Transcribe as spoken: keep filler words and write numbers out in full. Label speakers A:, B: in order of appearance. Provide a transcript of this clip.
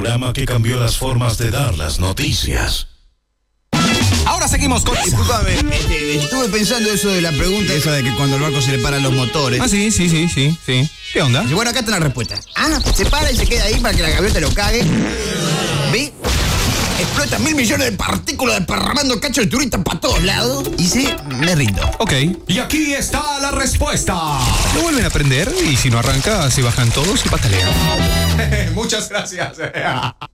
A: programa que cambió las formas de dar las noticias.
B: Ahora seguimos con...
C: Disculpame, este, estuve pensando eso de la pregunta esa de que cuando al barco se le paran los motores.
B: Ah, sí, sí, sí, sí, sí. ¿Qué onda?
C: Bueno, acá está la respuesta. Ah, se para y se queda ahí para que la gaviota lo cague. ¿Ve? Explota mil millones de partículas desparramando cacho de turista para todos lados. Y sí, me rindo.
B: Ok. Y aquí está la respuesta. Lo vuelven a aprender y si no arranca, se bajan todos y patalean. Muchas gracias.